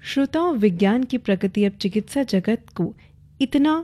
श्रोताओं, विज्ञान की प्रगति अब चिकित्सा जगत को इतना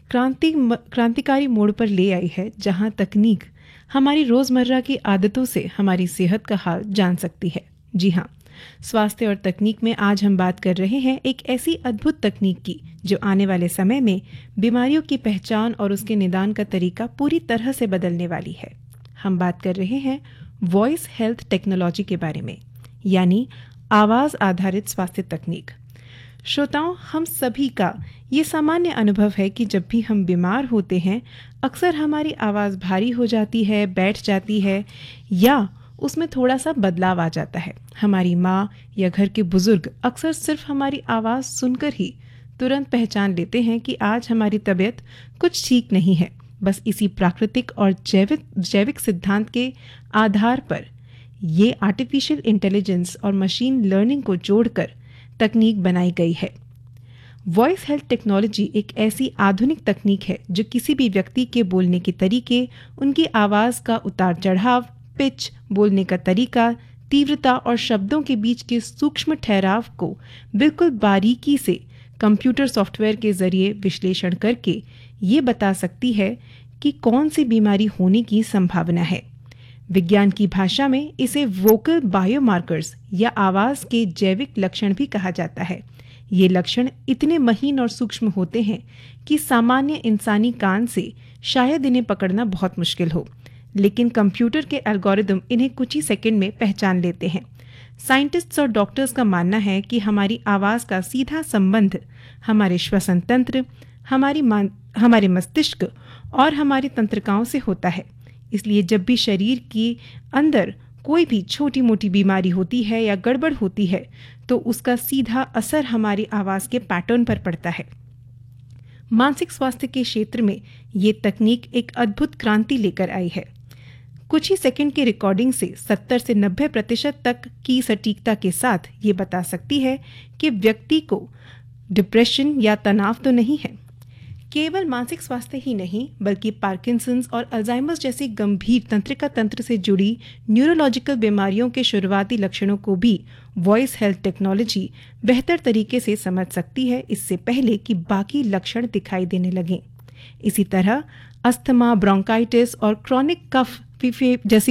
क्रांतिकारी मोड़ पर ले आई है जहां तकनीक हमारी रोजमर्रा की आदतों से हमारी सेहत का हाल जान सकती है। जी हाँ, स्वास्थ्य और तकनीक में आज हम बात कर रहे हैं एक ऐसी अद्भुत तकनीक की जो आने वाले समय में बीमारियों की पहचान और उसके निदान का तरीका पूरी तरह से बदलने वाली है। हम बात कर रहे हैं वॉइस हेल्थ टेक्नोलॉजी के बारे में, यानी आवाज आधारित स्वास्थ्य तकनीक। श्रोताओं, हम सभी का ये सामान्य अनुभव है कि जब भी हम बीमार होते हैं, अक्सर हमारी आवाज़ भारी हो जाती है, बैठ जाती है या उसमें थोड़ा सा बदलाव आ जाता है। हमारी माँ या घर के बुजुर्ग अक्सर सिर्फ हमारी आवाज़ सुनकर ही तुरंत पहचान लेते हैं कि आज हमारी तबीयत कुछ ठीक नहीं है। बस इसी प्राकृतिक और जैविक सिद्धांत के आधार पर ये आर्टिफिशियल इंटेलिजेंस और मशीन लर्निंग को जोड़कर तकनीक बनाई गई है। वॉइस हेल्थ टेक्नोलॉजी एक ऐसी आधुनिक तकनीक है जो किसी भी व्यक्ति के बोलने के तरीके, उनकी आवाज़ का उतार चढ़ाव, पिच, बोलने का तरीका, तीव्रता और शब्दों के बीच के सूक्ष्म ठहराव को बिल्कुल बारीकी से कंप्यूटर सॉफ्टवेयर के जरिए विश्लेषण करके ये बता सकती है कि कौन सी बीमारी होने की संभावना है। विज्ञान की भाषा में इसे वोकल बायोमार्कर्स या आवाज़ के जैविक लक्षण भी कहा जाता है। ये लक्षण इतने महीन और सूक्ष्म होते हैं कि सामान्य इंसानी कान से शायद इन्हें पकड़ना बहुत मुश्किल हो, लेकिन कंप्यूटर के एल्गोरिदम इन्हें कुछ ही सेकंड में पहचान लेते हैं। साइंटिस्ट्स और डॉक्टर्स का मानना है कि हमारी आवाज़ का सीधा संबंध हमारे श्वसन तंत्र, हमारे मस्तिष्क और हमारी तंत्रिकाओं से होता है। इसलिए जब भी शरीर के अंदर कोई भी छोटी मोटी बीमारी होती है या गड़बड़ होती है तो उसका सीधा असर हमारी आवाज़ के पैटर्न पर पड़ता है। मानसिक स्वास्थ्य के क्षेत्र में ये तकनीक एक अद्भुत क्रांति लेकर आई है। कुछ ही सेकंड की रिकॉर्डिंग से 70 से 90% तक की सटीकता के साथ ये बता सकती है कि व्यक्ति को डिप्रेशन या तनाव तो नहीं है। केवल मानसिक स्वास्थ्य ही नहीं बल्कि पार्किंसंस और अल्जाइमर्स जैसी गंभीर तंत्रिका तंत्र से जुड़ी न्यूरोलॉजिकल बीमारियों के शुरुआती लक्षणों को भी वॉइस हेल्थ टेक्नोलॉजी बेहतर तरीके से समझ सकती है, इससे पहले कि बाकी लक्षण दिखाई देने लगें। इसी तरह अस्थमा, ब्रोंकाइटिस और क्रॉनिक कफ जैसी